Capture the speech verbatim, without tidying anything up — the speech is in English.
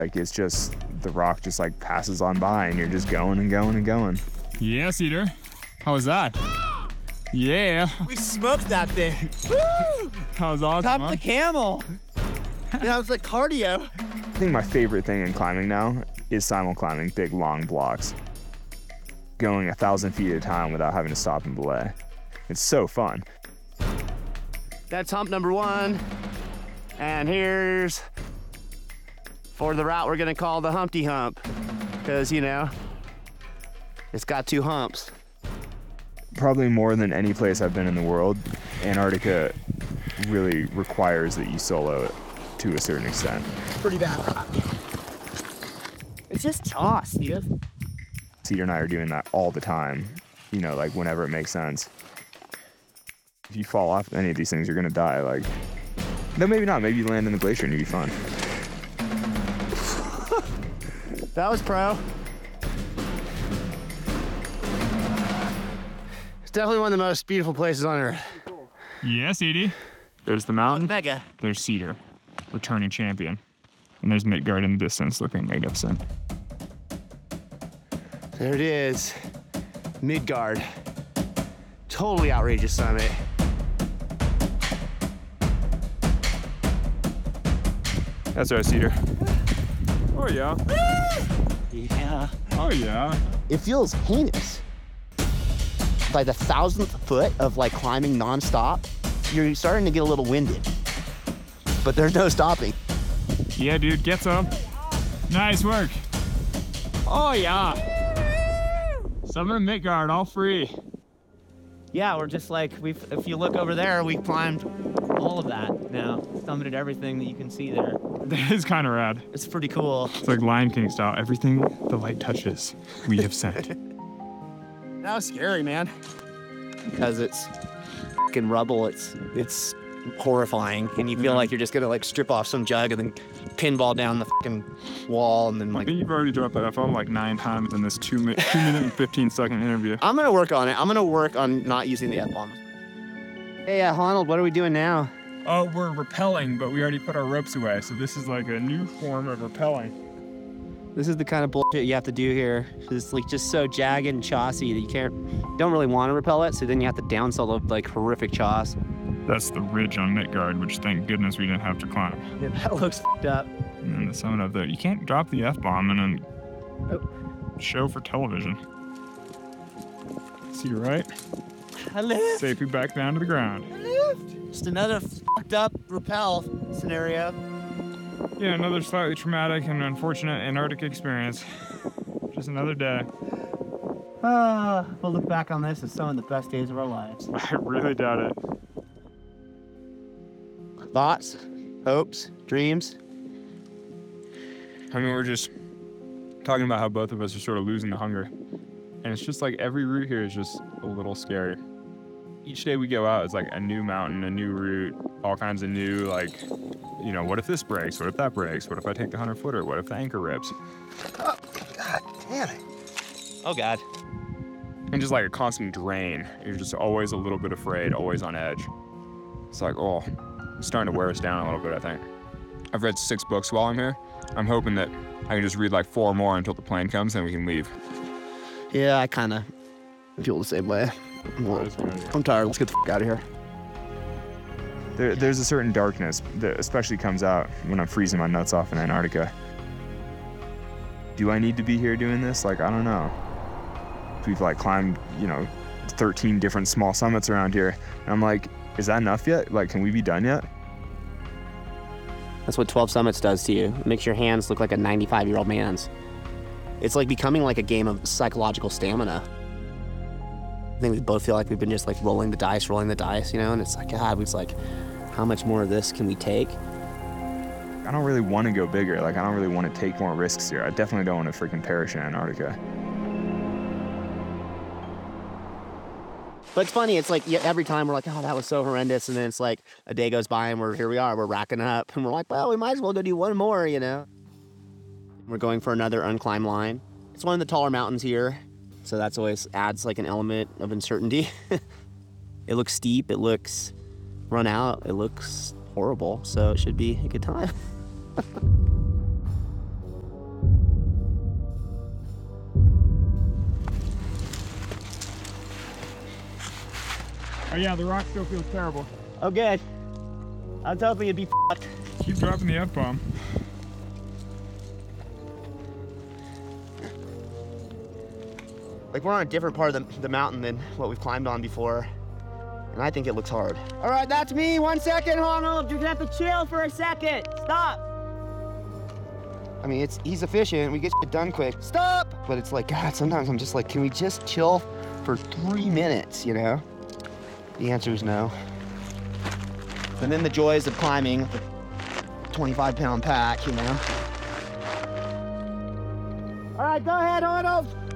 Like, it's just, the rock just like passes on by and you're just going and going and going. Yeah, Cedar. How was that? Yeah. We smoked that thing. Woo! That was awesome, Top huh? the camel. That was like cardio. I think my favorite thing in climbing now is simul climbing big long blocks. Going a thousand feet at a time without having to stop and belay. It's so fun. That's hump number one. And here's for the route we're gonna call the Humpty Hump. Because, you know, it's got two humps. Probably more than any place I've been in the world, Antarctica really requires that you solo it to a certain extent. Pretty bad. It's just toss, dude. Cedar and I are doing that all the time, you know, like whenever it makes sense. If you fall off any of these things, you're gonna die. Like, no, maybe not. Maybe you land in the glacier and you'd be fine. That was pro. It's definitely one of the most beautiful places on Earth. Yes, Edie. There's the mountain. Mega. There's Cedar, returning champion. And there's Midgard in the distance looking magnificent. There it is. Midgard. Totally outrageous summit. That's our Cedar. Oh, yeah. Yeah. Oh, yeah. It feels heinous. By the thousandth foot of like climbing nonstop, you're starting to get a little winded. But there's no stopping. Yeah, dude, get some. Nice work. Oh, yeah. Summit and Midgard, all free. Yeah, we're just like, we've, if you look over there, we climbed all of that now. Summited everything that you can see there. That is kind of rad. It's pretty cool. It's like Lion King style. Everything the light touches, we have sent. That was scary, man. Because it's fucking rubble. It's it's horrifying, and you feel like you're just gonna like strip off some jug and then pinball down the fucking wall, and then I like. think you've already dropped that F M like nine times in this two, mi two minute and fifteen second interview. I'm gonna work on it. I'm gonna work on not using the F-bombs. Hey, uh, Honnold, what are we doing now? Oh, we're rappelling, but we already put our ropes away, so this is like a new form of rappelling. This is the kind of bullshit you have to do here. It's like just so jagged and chossy that you can't, don't really want to rappel it, so then you have to downsell the like horrific choss. That's the ridge on Midgard, which thank goodness we didn't have to climb. Yeah, that looks fucked up. And then the summit up there. You can't drop the F-bomb and then Oh. show for television. See, right? I lift. Safely back down to the ground. I lift. Just another fucked up rappel scenario. Yeah, another slightly traumatic and unfortunate Antarctic experience. Just another day. Ah, we'll look back on this as some of the best days of our lives. I really doubt it. Thoughts, hopes, dreams. I mean, we're just talking about how both of us are sort of losing the hunger. And it's just like every route here is just a little scary. Each day we go out, it's like a new mountain, a new route, all kinds of new, like, you know, what if this breaks? What if that breaks? What if I take the hundred footer? What if the anchor rips? Oh, God damn it. Oh, God. And just like a constant drain. You're just always a little bit afraid, always on edge. It's like, oh, it's starting to wear us down a little bit, I think. I've read six books while I'm here. I'm hoping that I can just read like four more until the plane comes and we can leave. Yeah, I kind of feel the same way. Well, I'm tired. Let's get the fuck out of here. There, there's a certain darkness that especially comes out when I'm freezing my nuts off in Antarctica. Do I need to be here doing this? Like, I don't know. We've like climbed, you know, thirteen different small summits around here. And I'm like, is that enough yet? Like, can we be done yet? That's what twelve Summits does to you. It makes your hands look like a ninety-five-year-old man's. It's like becoming like a game of psychological stamina. I think we both feel like we've been just like rolling the dice, rolling the dice, you know? And it's like, God, it's like, how much more of this can we take? I don't really want to go bigger. Like, I don't really want to take more risks here. I definitely don't want to freaking perish in Antarctica. But it's funny, it's like yeah, every time we're like, oh, that was so horrendous. And then it's like a day goes by and we're here we are, we're racking up. And we're like, well, we might as well go do one more, you know? We're going for another unclimbed line. It's one of the taller mountains here. So that's always adds like an element of uncertainty. It looks steep, it looks run out, it looks horrible. So it should be a good time. Oh yeah, the rock still feels terrible. Oh, good. I was hoping it'd be fucked. Keep dropping the F-bomb. Like we're on a different part of the, the mountain than what we've climbed on before. And I think it looks hard. All right, that's me. One second, Arnold. You're gonna have to chill for a second. Stop. I mean, it's he's efficient. We get shit done quick. Stop! But it's like, God, sometimes I'm just like, can we just chill for three minutes, you know? The answer is no. And then the joys of climbing the twenty-five pound pack, you know? All right, go ahead, Arnold.